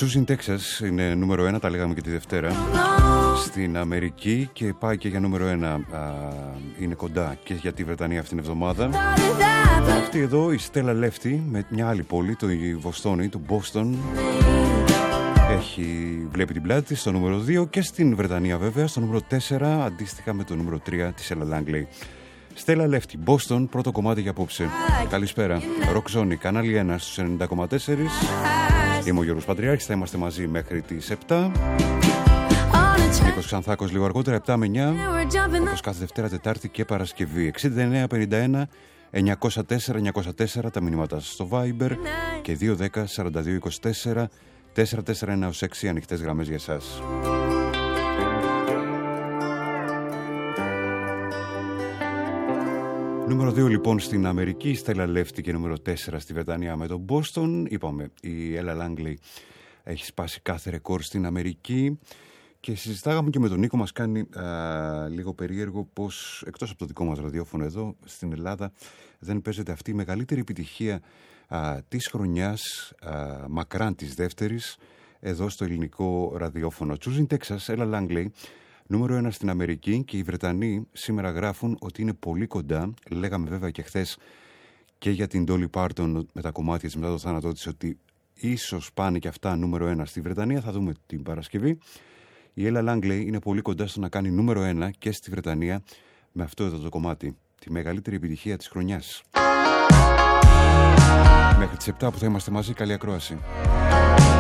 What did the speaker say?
Choosing Texas είναι νούμερο 1, τα λέγαμε και τη Δευτέρα στην Αμερική και πάει και για νούμερο 1, είναι κοντά και για τη Βρετανία αυτήν την εβδομάδα. Αυτή εδώ η Στέλλα Λέφτη με μια άλλη πόλη, το Βοστόνη, του Boston, βλέπει την πλάτη στο νούμερο 2 και στην Βρετανία βέβαια στο νούμερο 4, αντίστοιχα με το νούμερο 3 της Ella Langley. Στέλλα Λέφτη, Boston, πρώτο κομμάτι για απόψε. Καλησπέρα. Rock Zone, κανάλι 1 στους 90,4. Είμαι ο Γιώργος Πατριάρχης, θα είμαστε μαζί μέχρι τις 7. Νίκος Ξανθάκος λίγο αργότερα, 7 με 9. Όπως κάθε Δευτέρα, Τετάρτη και Παρασκευή. 6951 904 904 τα μηνύματα στο Viber και 210 42 24 441-6 ανοιχτές γραμμές για εσάς. Νούμερο 2 λοιπόν στην Αμερική, η Στέλλα Λέφτη, και νούμερο 4 στη Βρετανία με τον Boston. Είπαμε, η Ella Langley έχει σπάσει κάθε ρεκόρ στην Αμερική και συζητάγαμε και με τον Νίκο, μας κάνει λίγο περίεργο πως εκτός από το δικό μας ραδιόφωνο εδώ στην Ελλάδα δεν παίζεται αυτή η μεγαλύτερη επιτυχία της χρονιάς, μακράν της δεύτερης, εδώ στο ελληνικό ραδιόφωνο. Choosing Texas, Ella Langley, νούμερο 1 στην Αμερική, και οι Βρετανοί σήμερα γράφουν ότι είναι πολύ κοντά. Λέγαμε βέβαια και χθες και για την Dolly Parton με τα κομμάτια της μετά το θάνατό της ότι ίσως πάνε και αυτά νούμερο 1 στη Βρετανία. Θα δούμε την Παρασκευή. Η Ella Langley είναι πολύ κοντά στο να κάνει νούμερο 1 και στη Βρετανία με αυτό εδώ το κομμάτι, τη μεγαλύτερη επιτυχία της χρονιάς. Μέχρι τις 7 που θα είμαστε μαζί, καλή ακρόαση.